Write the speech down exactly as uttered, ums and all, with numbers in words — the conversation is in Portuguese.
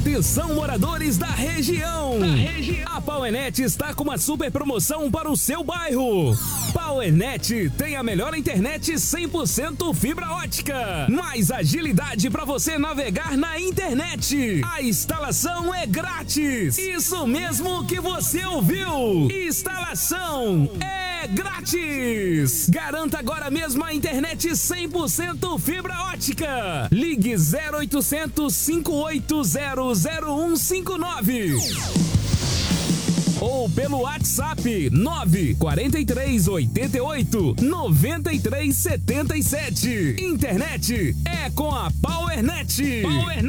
Atenção, moradores da região. da região! A Powernet está com uma super promoção para o seu bairro. Powernet tem a melhor internet cem por cento fibra ótica. Mais agilidade para você navegar na internet. A instalação é grátis. Isso mesmo que você ouviu. Instalação é grátis. Garanta agora mesmo a internet cem por cento fibra ótica. Ligue zero oitocentos, cinco oito zero, zero um cinco nove. Ou pelo WhatsApp nove quatro três oito oito, nove três sete sete. Internet é com a Powernet. Powernet.